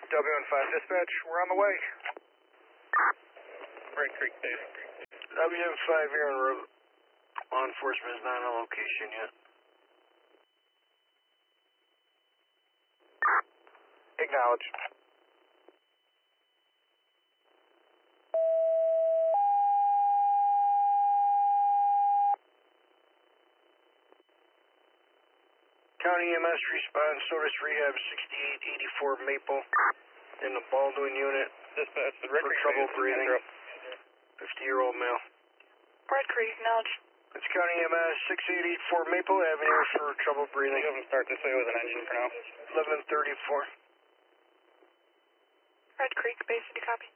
WN5 dispatch, we're on the way. Red Creek Base. WN5 here on route. Law enforcement is not on location yet. Acknowledge. County EMS response, Sodas Rehab 6884 Maple in the Baldwin unit. Dispatch, the Red for Creek trouble Base. breathing. 50-year-old male. Red Creek, acknowledge. It's County EMS 6884 Maple Avenue for trouble breathing. You have them start this way with an engine for now. 1134. Red Creek, Bay City, copy.